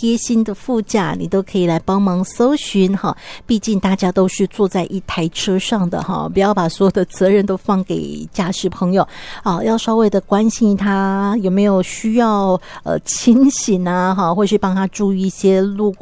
贴心的副驾，你都可以来帮忙搜寻哈。毕竟大家都是坐在一台车上的哈，不要把所有的责任都放给驾驶朋友啊，要稍微的关心他有没有需要清醒啊哈，或是帮他注意一些路